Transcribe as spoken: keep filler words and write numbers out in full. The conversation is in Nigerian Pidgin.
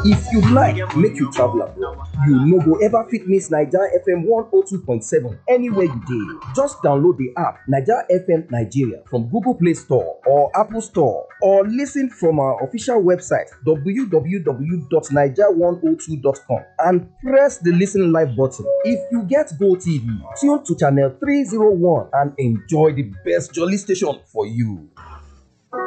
If you like make you travel abroad, you no go ever fit miss Naija F M one oh two point seven anywhere you dey. Just download the app Naija F M Nigeria from Google Play Store or Apple Store, or listen from our official website w w w dot naija one oh two dot com and press the listen live button. If you get Go T V, tune to channel three oh one and enjoy the best jolly station for you.